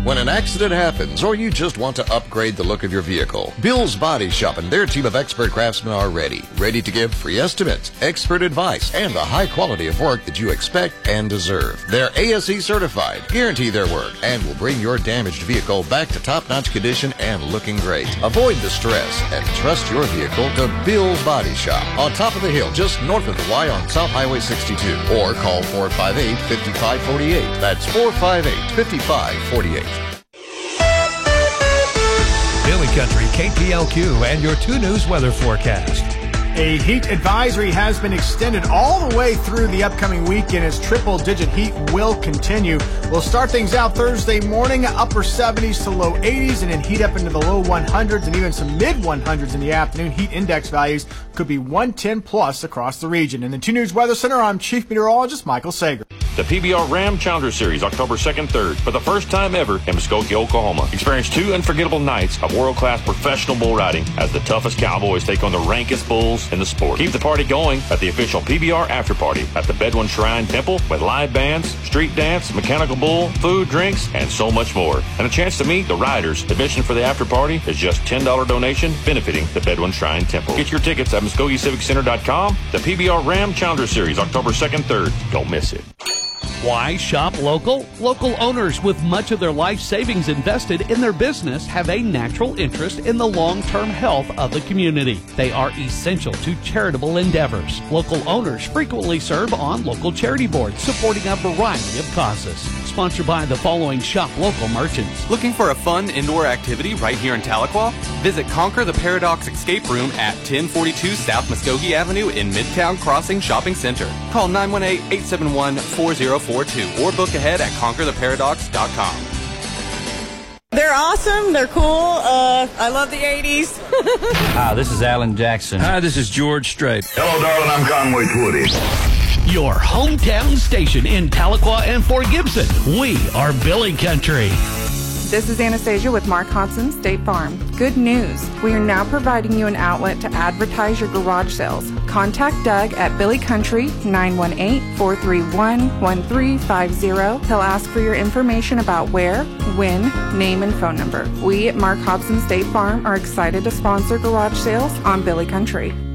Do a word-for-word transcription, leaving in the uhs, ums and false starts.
When an accident happens or you just want to upgrade the look of your vehicle, Bill's Body Shop and their team of expert craftsmen are ready. Ready to give free estimates, expert advice, and the high quality of work that you expect and deserve. They're A S E certified, guarantee their work, and will bring your damaged vehicle back to top-notch condition and looking great. Avoid the stress and trust your vehicle to Bill's Body Shop on top of the hill just north of the Y on South Highway sixty-two, or call four five eight, five five four eight. That's four five eight, five five four eight. Billy Country, K P L Q, and your two News weather forecast. A heat advisory has been extended all the way through the upcoming weekend as triple-digit heat will continue. We'll start things out Thursday morning, upper seventies to low eighties, and then heat up into the low hundreds and even some mid hundreds in the afternoon. Heat index values could be one ten plus across the region. In the two News Weather Center, I'm Chief Meteorologist Michael Sager. The P B R Ram Challenger Series, October second, third, for the first time ever in Muskogee, Oklahoma. Experience two unforgettable nights of world-class professional bull riding as the toughest cowboys take on the rankest bulls in the sport. Keep the party going at the official P B R After Party at the Bedouin Shrine Temple with live bands, street dance, mechanical bull, food, drinks, and so much more. And a chance to meet the riders. Admission for the after party is just ten dollars donation benefiting the Bedouin Shrine Temple. Get your tickets at Muskogee Civic Center dot com. The P B R Ram Challenger Series, October second, third. Don't miss it. Why shop local? Local owners with much of their life savings invested in their business have a natural interest in the long-term health of the community. They are essential to charitable endeavors. Local owners frequently serve on local charity boards supporting a variety of causes. Sponsored by the following shop local merchants. Looking for a fun indoor activity right here in Tahlequah? Visit Conquer the Paradox Escape Room at ten forty-two South Muskogee Avenue in Midtown Crossing Shopping Center. Call nine one eight, eight seven one, four zero four two or book ahead at conquer the paradox dot com. They're awesome. They're cool. Uh, I love the eighties. Hi, this is Alan Jackson. Hi, this is George Strait. Hello, darling. I'm Conway Twitty. Your hometown station in Tahlequah and Fort Gibson. We are Billy Country. This is Anastasia with Mark Hodson State Farm. Good news. We are now providing you an outlet to advertise your garage sales. Contact Doug at Billy Country, nine one eight, four three one, one three five zero. He'll ask for your information about where, when, name, and phone number. We at Mark Hodson State Farm are excited to sponsor garage sales on Billy Country.